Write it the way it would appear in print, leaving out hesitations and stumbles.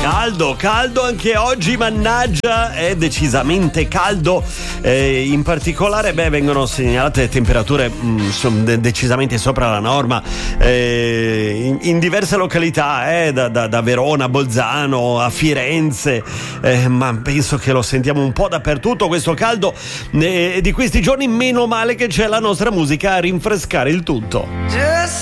Caldo anche oggi, mannaggia, è decisamente caldo, in particolare vengono segnalate temperature decisamente sopra la norma in diverse località, da Verona a Bolzano a Firenze, ma penso che lo sentiamo un po' dappertutto questo caldo di questi giorni. Meno male che c'è la nostra musica a rinfrescare il tutto.